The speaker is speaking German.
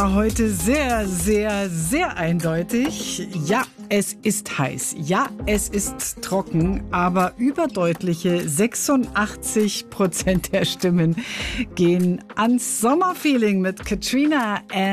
war heute sehr, sehr, sehr eindeutig. Ja, es ist heiß. Ja, es ist trocken. Aber überdeutliche 86% der Stimmen gehen ans Sommerfeeling mit Katrina